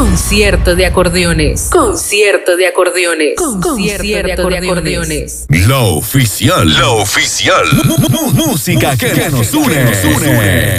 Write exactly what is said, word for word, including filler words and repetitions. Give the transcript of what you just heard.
Concierto de acordeones. Concierto de acordeones. Concierto de acordeones. La oficial. La oficial. Música que nos une.